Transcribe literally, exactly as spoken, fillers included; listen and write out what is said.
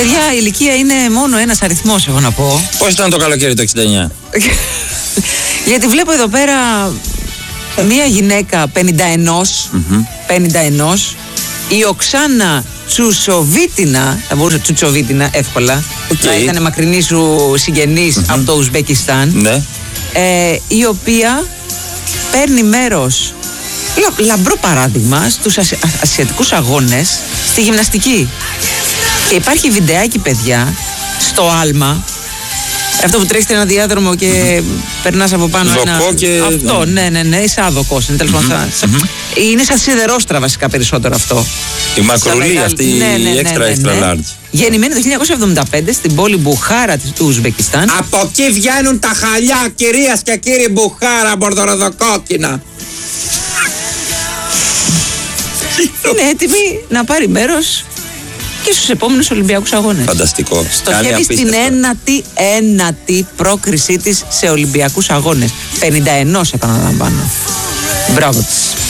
Παιδιά, η ηλικία είναι μόνο ένας αριθμός, έχω να πω. Πώς ήταν το καλοκαίρι το εξήντα εννιά? Γιατί βλέπω εδώ πέρα μία γυναίκα πενήντα ένα, mm-hmm. πενήντα ένα, η Οξάνα Τσουσοβίτινα, θα μπορούσε Τσουτσοβίτινα εύκολα, okay. να ήταν μακρινή σου συγγενής mm-hmm. από το Ουσμπεκιστάν, ναι. ε, η οποία παίρνει μέρος, λα, λαμπρό παράδειγμα, στους ασι, α, ασιατικούς αγώνες στη γυμναστική. Και υπάρχει βιντεάκι, παιδιά, στο άλμα. Αυτό που τρέχει ένα διάδρομο και mm-hmm. περνάς από πάνω. Ζοκό ένα... και... Αυτό, ναι, ναι, ναι, είσαι άδοκος. Είναι, mm-hmm. mm-hmm. είναι σαν σιδερόστρα βασικά περισσότερο αυτό. Η μακρουλή αυτή, ναι, ναι, η extra ναι, ναι, extra ναι. large. Γεννημένη το χίλια εννιακόσια εβδομήντα πέντε στην πόλη Μπουχάρα του Ουσμπεκιστάν. Από εκεί βγαίνουν τα χαλιά, κυρίας και κύριοι, Μπουχάρα, μπορδοροδοκόκκινα. Είναι έτοιμη να πάρει μέρος και στους επόμενους Ολυμπιακούς Αγώνες. Φανταστικό. Στοχεύει στην ένατη, ένατη πρόκρισή της σε Ολυμπιακούς Αγώνες. πενήντα ένα επαναλαμβάνω. Μπράβο της.